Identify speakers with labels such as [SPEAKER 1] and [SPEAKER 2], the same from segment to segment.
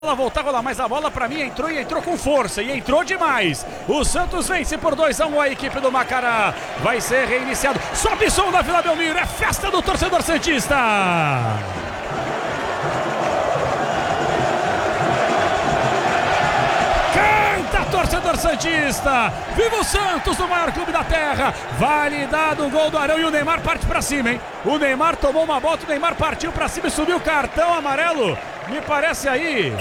[SPEAKER 1] Voltar a rolar, mas a bola pra mim entrou e entrou com força e entrou demais. O Santos vence por 2-1 a equipe do Macará. Vai ser reiniciado. Sobe som da Vila Belmiro, é festa do torcedor santista. Canta, torcedor santista. Viva o Santos, o maior clube da terra. Validado o gol do Arão e o Neymar parte pra cima, hein? O Neymar tomou uma bota, o Neymar partiu pra cima e subiu o cartão amarelo. Me parece aí,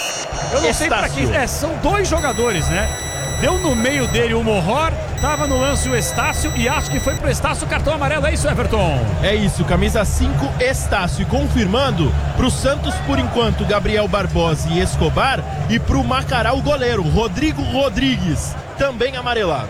[SPEAKER 1] eu não sei pra quem, são dois jogadores, né? Deu no meio dele o Mohor, tava no lance o Estácio e acho que foi pro Estácio o cartão amarelo, é isso, Everton?
[SPEAKER 2] É isso, camisa 5, Estácio, e confirmando pro Santos por enquanto Gabriel Barbosa e Escobar, e pro Macará o goleiro Rodrigo Rodrigues, também amarelado.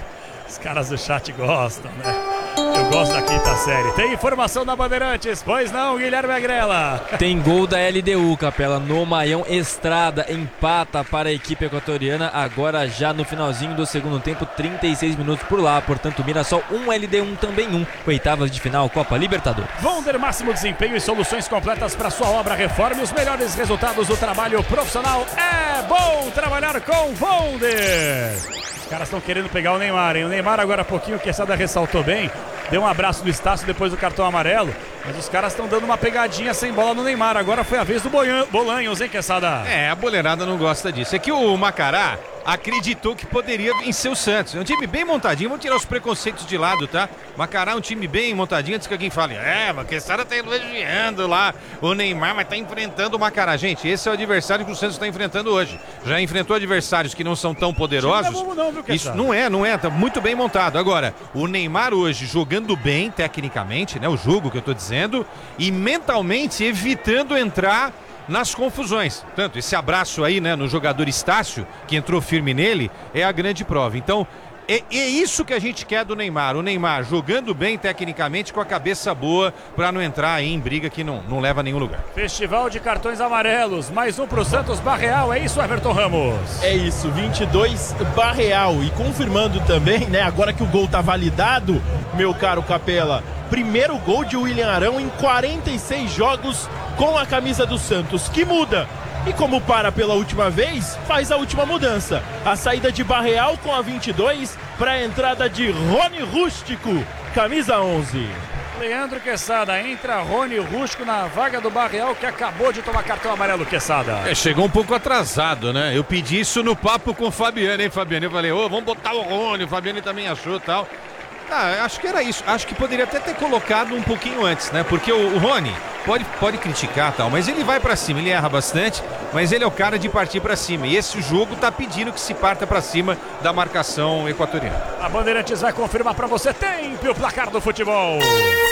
[SPEAKER 1] Os caras do chat gostam, né? Eu gosto da quinta série. Tem informação da Bandeirantes? Pois não, Guilherme Agrela.
[SPEAKER 3] Tem gol da LDU, Capela, no Maião. Estrada empata para a equipe equatoriana, agora já no finalzinho do segundo tempo, 36 minutos por lá. Portanto, Mirassol 1, LDU também 1. Oitavas de final, Copa Libertadores.
[SPEAKER 1] Vonder, máximo desempenho e soluções completas para sua obra, reforma e os melhores resultados do trabalho profissional. É bom trabalhar com Vonder. Os caras estão querendo pegar o Neymar, hein? O Neymar agora há pouquinho, o Quesada ressaltou bem, deu um abraço do Estácio depois do cartão amarelo, mas os caras estão dando uma pegadinha sem bola no Neymar. Agora foi a vez do Bolanhos, hein, Quesada?
[SPEAKER 4] A boleirada não gosta disso. É que o Macará acreditou que poderia vencer o Santos. É um time bem montadinho, vamos tirar os preconceitos de lado, tá? Macará é um time bem montadinho, antes que alguém fale, mas o Quesada tá elogiando lá o Neymar, mas tá enfrentando o Macará. Gente, esse é o adversário que o Santos tá enfrentando hoje. Já enfrentou adversários que não são tão poderosos.
[SPEAKER 1] Não é bobo não, viu,
[SPEAKER 4] isso não é, tá muito bem montado. Agora, o Neymar hoje jogando bem, tecnicamente, né? O jogo que eu tô dizendo, e mentalmente evitando entrar nas confusões. Tanto esse abraço aí, né, no jogador Estácio, que entrou firme nele, é a grande prova. Então, é isso que a gente quer do Neymar. O Neymar jogando bem tecnicamente, com a cabeça boa, para não entrar aí em briga que não leva a nenhum lugar.
[SPEAKER 1] Festival de cartões amarelos, mais um pro Santos Barreal, é isso, Everton Ramos?
[SPEAKER 2] É isso, 22 Barreal. E confirmando também, né, agora que o gol tá validado, meu caro Capela, primeiro gol de William Arão em 46 jogos com a camisa do Santos, que muda. E como para pela última vez, faz a última mudança. A saída de Barreal com a 22 para a entrada de Rony Rústico, camisa 11.
[SPEAKER 1] Leandro Quesada, entra Rony Rústico na vaga do Barreal, que acabou de tomar cartão amarelo, Quesada.
[SPEAKER 4] Chegou um pouco atrasado, né? Eu pedi isso no papo com o Fabiano, hein, Fabiano? Eu falei, vamos botar o Rony, o Fabiano também achou e tal. Acho que era isso. Acho que poderia até ter colocado um pouquinho antes, né? Porque o Rony pode criticar tal, mas ele vai pra cima, ele erra bastante, mas ele é o cara de partir pra cima. E esse jogo tá pedindo que se parta pra cima da marcação equatoriana.
[SPEAKER 1] A Bandeirantes vai confirmar pra você. Tempo o placar do futebol.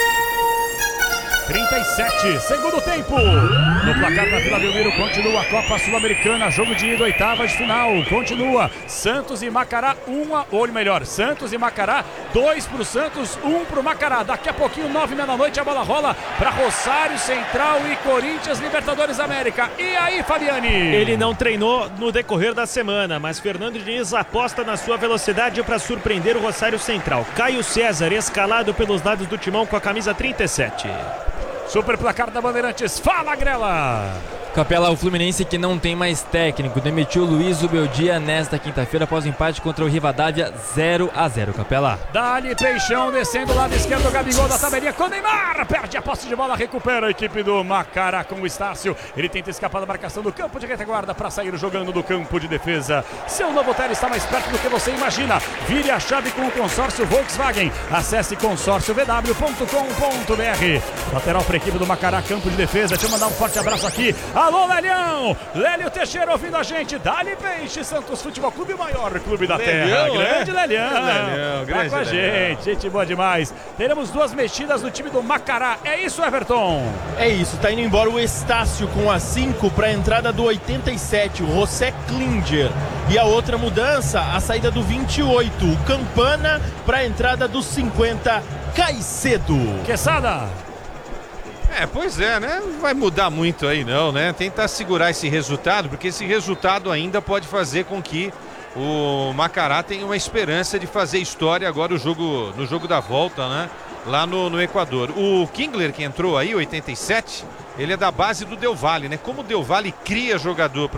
[SPEAKER 1] 37, segundo tempo. No placar da Vila Belmiro continua a Copa Sul-Americana, jogo de ida, oitavas de final. Continua Santos e Macará, Santos e Macará, 2 pro Santos, 1 pro Macará. Daqui a pouquinho, 9h da noite, a bola rola para Rosário Central e Corinthians, Libertadores América. E aí, Fabiani?
[SPEAKER 5] Ele não treinou no decorrer da semana, mas Fernando Diniz aposta na sua velocidade para surpreender o Rosário Central. Caio César, escalado pelos lados do timão com a camisa 37.
[SPEAKER 1] Super placar da Bandeirantes, fala, Grela!
[SPEAKER 3] Capela, o Fluminense, que não tem mais técnico, demitiu Luiz Ubeldia nesta quinta-feira após o empate contra o Rivadavia 0-0, Capela.
[SPEAKER 1] Dali Peixão descendo o lado esquerdo, o Gabigol da tabelinha com o Neymar, perde a posse de bola, recupera a equipe do Macará com o Estácio. Ele tenta escapar da marcação do campo de retaguarda para sair jogando do campo de defesa. Seu novo hotel está mais perto do que você imagina. Vire a chave com o consórcio Volkswagen. Acesse consórciovw.com.br. Lateral para a equipe do Macará, campo de defesa. Deixa eu mandar um forte abraço aqui. Alô, Lelião! Lélio Teixeira ouvindo a gente. Dali Peixe, Santos Futebol Clube, o maior clube da terra. Grande Lelião. Tá com a gente boa demais. Teremos 2 mexidas no time do Macará. É isso, Everton?
[SPEAKER 2] É isso, tá indo embora o Estácio com a 5 para a entrada do 87, o José Klinger. E a outra mudança, a saída do 28, o Campana, para a entrada do 50, Caicedo.
[SPEAKER 1] Quesada.
[SPEAKER 4] Pois é, né? Não vai mudar muito aí não, né? Tentar segurar esse resultado, porque esse resultado ainda pode fazer com que o Macará tenha uma esperança de fazer história agora no jogo da volta, né? Lá no Equador. O Kingler, que entrou aí, 87, Ele é da base do Del Valle, né? Como o Del Valle cria jogador